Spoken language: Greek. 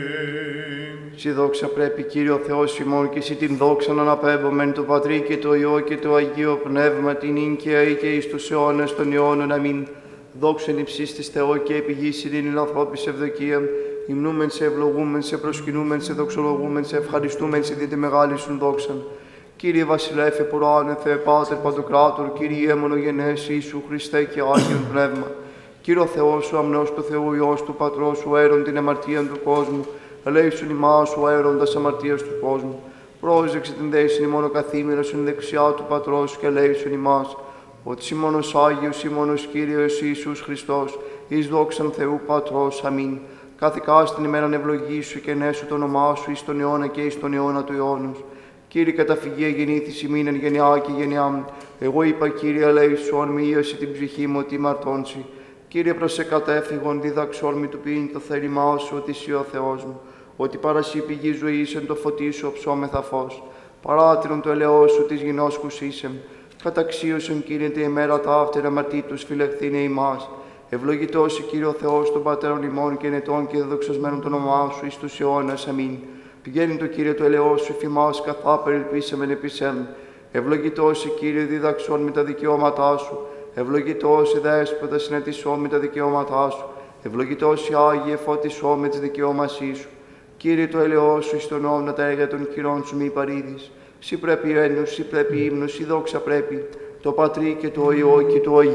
Συ δόξα πρέπει, Κύριο Θεός ημών, και εσύ την δόξα να αναπέμπομεν το Πατρί και το Υιό και το Αγίο Πνεύμα, την ίν και αεί και εις τους αιώνας των αιώνων. Αμήν. Δόξεν υψίστης Θεό και επιγής ειρήνην ανθρώπης ευδοκία. Υμνούμεν σε, ευλογούμεν σε, προσκυνούμεν σε, δοξολογούμεν σε, ευχαριστούμεν σε, δίτε μεγάλη σου δόξαν. Κύριε Βασιλέφε Πουράνε, Θεέ Πάτερ Παντοκράτορ, Κύριε μονογενές Ιησού Χριστέ και Άγιον Πνεύμα. Κύριο Θεός σου, αμνός του Θεού, Υιός του Πατρός σου, αέρον την αμαρτίαν του κόσμου. Ελέησον ημάς σου, αέροντας αμαρτίας του κόσμου. Πρόσεξε την δέσιν ημών ο καθήμενος στην δεξιά του Πατρός και ελέησον ημάς. Ότι σοι μόνος Άγιος, σοι μόνος Κύριος Ιησούς Χριστός, εις δόξαν Θεού Πατρός. Αμήν. Κάθε κάστην ημέραν ευλογήσου και νέσου το όνομά σου εις τον αιώνα και εις τον αιώνα του αιώνος. Κύριε καταφυγία γεννήθης ημίν εν γενιά και γενιά. Εγώ είπα, Κύριε, ελέησον μη ίωση την ψυχή μου ότι μαρτώνσει. Κύριε προσεκατέφυγον δίδαξόν μη του ποιήν το θέλημά σου, ότι εσύ ο Θεός μου. Ότι παρασύ πηγή ζωής εν το φωτί σου οψόμεθα φως. Παράτηρον το ελαιός σου της γινώσκους ήσεμ. Καταξίωσον, Κύριε, τη ημέρα ταύτερα αμαρτήτους φιλεχθήνε ημάς. Ευλογητός Κύριε ο Θεός των πατέρων ημών και νετών και δεδοξασμένων το όνομά σου εις τους αιώνας. Αμήν. Πηγαίνει το Κύριε το ελαιός σου εφημάς καθά περιλπίσαμεν επισέμ. Ευλογητός Κύριε δίδαξον με τα δικαιώματά σου. Ευλογητός Δέσποτα συνετισόν με τα δικαιώματά σου. Ευλογητός Άγιε φώτισόν με τις δικαιώμασή σου. Κύριε το ελαιός σου εις τον όμνα τα έργα των χειρών σου μη παρήδεις. Σοι πρέπει έννους, σοι πρέπει ύμνος, σοι δόξα πρέπει. Το Πατρί και το Υιό και το Αγίο.